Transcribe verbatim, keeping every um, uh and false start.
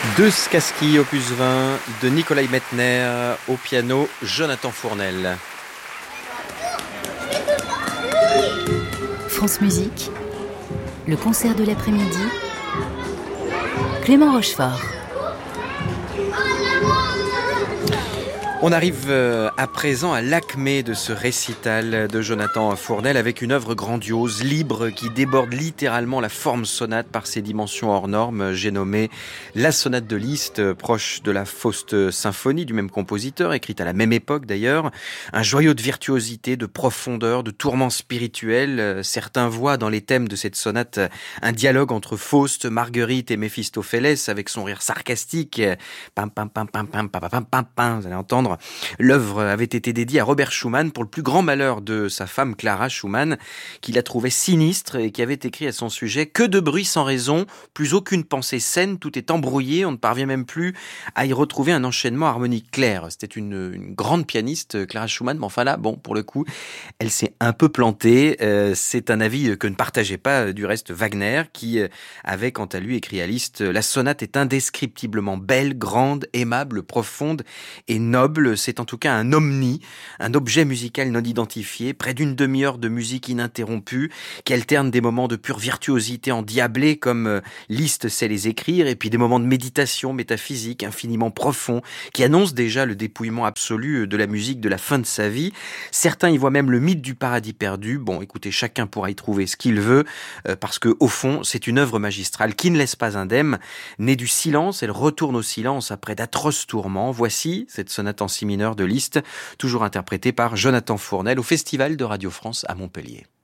Deux Skaski, opus vingt, de Nikolai Mettner, au piano, Jonathan Fournel. France Musique, le concert de l'après-midi, Clément Rochefort. On arrive à présent à l'acmé de ce récital de Jonathan Fournel avec une œuvre grandiose, libre, qui déborde littéralement la forme sonate par ses dimensions hors normes. J'ai nommé la sonate de Liszt, proche de la Faust symphonie du même compositeur, écrite à la même époque d'ailleurs. Un joyau de virtuosité, de profondeur, de tourment spirituel. Certains voient dans les thèmes de cette sonate un dialogue entre Faust, Marguerite et Méphistophélès avec son rire sarcastique. Pam, pam, pam, pam, pam, pam, pam, pam, pam, vous allez entendre. L'œuvre avait été dédiée à Robert Schumann pour le plus grand malheur de sa femme Clara Schumann, qui la trouvait sinistre et qui avait écrit à son sujet « Que de bruit sans raison, plus aucune pensée saine, tout est embrouillé, on ne parvient même plus à y retrouver un enchaînement harmonique clair ». C'était une, une grande pianiste, Clara Schumann, mais enfin là, bon, pour le coup, elle s'est un peu plantée. Euh, c'est un avis que ne partageait pas du reste Wagner, qui avait quant à lui écrit à Liszt « La sonate est indescriptiblement belle, grande, aimable, profonde et noble. C'est en tout cas un omni, un objet musical non identifié, près d'une demi-heure de musique ininterrompue, qui alterne des moments de pure virtuosité endiablée, comme Liszt sait les écrire, et puis des moments de méditation métaphysique infiniment profonds, qui annoncent déjà le dépouillement absolu de la musique de la fin de sa vie. Certains y voient même le mythe du paradis perdu. Bon, écoutez, chacun pourra y trouver ce qu'il veut, euh, parce que au fond, c'est une œuvre magistrale qui ne laisse pas indemne. Née du silence, elle retourne au silence après d'atroces tourments. Voici cette sonate en si mineur de Liszt, toujours interprétée par Jonathan Fournel au Festival de Radio France à Montpellier.